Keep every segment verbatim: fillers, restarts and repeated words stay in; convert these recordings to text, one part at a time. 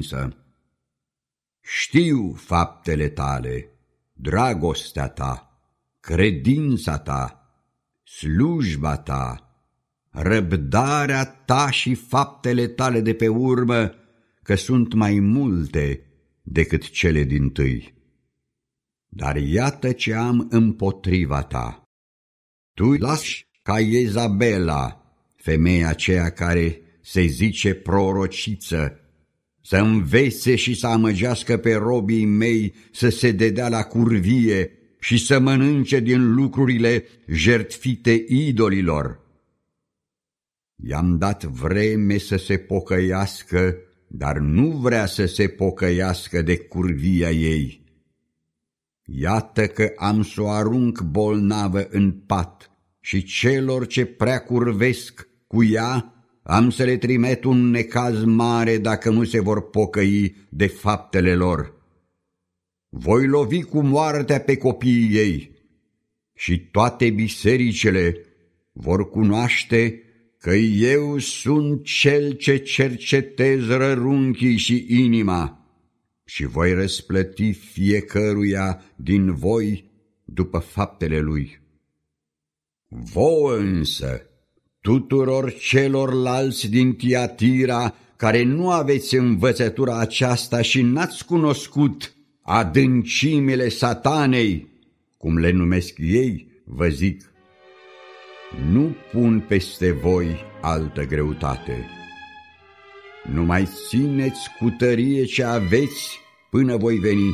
ascunsă. Știu faptele tale, dragostea ta, credința ta, slujba ta, răbdarea ta și faptele tale de pe urmă, că sunt mai multe decât cele dintâi. Dar iată ce am împotriva ta. Tu lași ca Iezabela, femeia aceea care se zice prorociță, să învețe și să amăgească pe robii mei să se dedea la curvie și să mănânce din lucrurile jertfite idolilor. I-am dat vreme să se pocăiască, dar nu vrea să se pocăiască de curvia ei. Iată că am să o arunc bolnavă în pat și celor ce prea curvesc cu ea am să le trimet un necaz mare dacă nu se vor pocăi de faptele lor. Voi lovi cu moartea pe copiii ei și toate bisericile vor cunoaște că eu sunt cel ce cercetez rărunchii și inima și voi răsplăti fiecăruia din voi după faptele lui. Vouă însă, tuturor celorlalți din Tiatira, care nu aveți învățătura aceasta și n-ați cunoscut adâncimile satanei, cum le numesc ei, vă zic, nu pun peste voi altă greutate. Numai țineți cu tărie ce aveți până voi veni.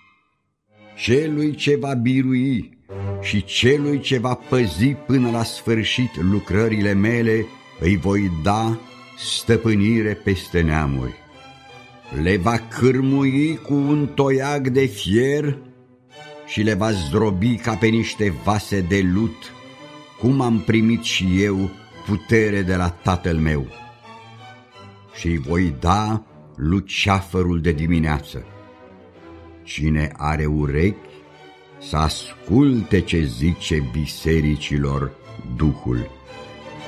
Celui ce va birui și celui ce va păzi până la sfârșit lucrările mele, îi voi da stăpânire peste neamuri. Le va cârmui cu un toiag de fier și le va zdrobi ca pe niște vase de lut, cum am primit și eu putere de la tatăl meu. Și îi voi da luceafărul de dimineață. Cine are urechi, să asculte ce zice bisericilor Duhul.